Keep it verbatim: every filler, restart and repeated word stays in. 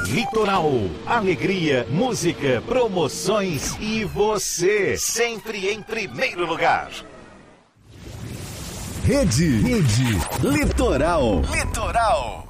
Litoral. Alegria, música, promoções e você, sempre em primeiro lugar. Rede, Rede Litoral. Litoral.